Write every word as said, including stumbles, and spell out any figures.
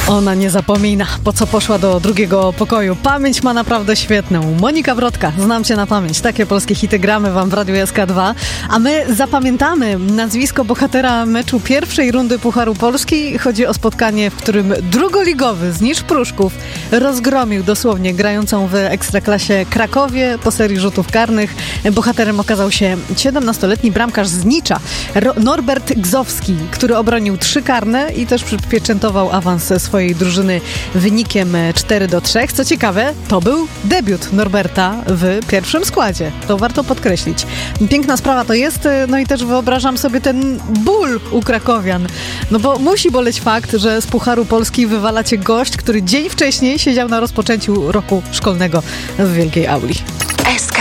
Ona nie zapomina, po co poszła do drugiego pokoju. Pamięć ma naprawdę świetną. Monika Brodka, znam cię na pamięć. Takie polskie hity gramy wam w Radiu S K dwa. A my zapamiętamy nazwisko bohatera meczu pierwszej rundy Pucharu Polski. Chodzi o spotkanie, w którym drugoligowy Znicz Pruszków rozgromił dosłownie grającą w Ekstraklasie Krakowie po serii rzutów karnych. Bohaterem okazał się siedemnastoletni bramkarz Znicza, Norbert Gzowski, który obronił trzy karne i też przypieczętował awans swojej drużyny wynikiem cztery do trzech. Co ciekawe, to był debiut Norberta w pierwszym składzie. To warto podkreślić. Piękna sprawa to jest, no i też wyobrażam sobie ten ból u krakowian. No bo musi boleć fakt, że z Pucharu Polski wywala cię gość, który dzień wcześniej siedział na rozpoczęciu roku szkolnego w Wielkiej Auli.